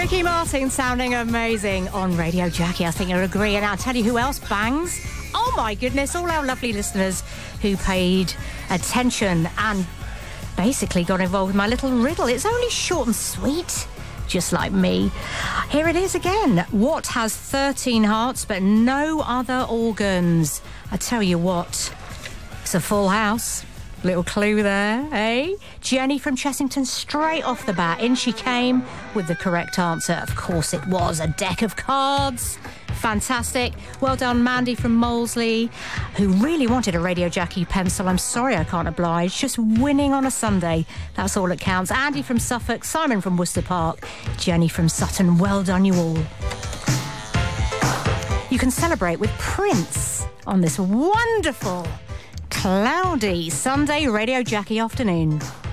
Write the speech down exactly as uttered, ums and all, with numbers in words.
Ricky Martin sounding amazing on Radio Jackie. I think you'll agree. And I'll tell you who else bangs. Oh my goodness, all our lovely listeners who paid attention and basically got involved with my little riddle. It's only short and sweet, just like me. Here it is again. What has thirteen hearts but no other organs? I tell you what, it's a full house. Little clue there, eh? Jenny from Chessington, straight off the bat, in she came with the correct answer. Of course it was a deck of cards. Fantastic. Well done, Mandy from Molesley, who really wanted a Radio Jackie pencil. I'm sorry I can't oblige. Just winning on a Sunday, that's all that counts. Andy from Suffolk, Simon from Worcester Park, Jenny from Sutton. Well done, you all. You can celebrate with Prince on this wonderful cloudy Sunday Radio Jackie afternoon.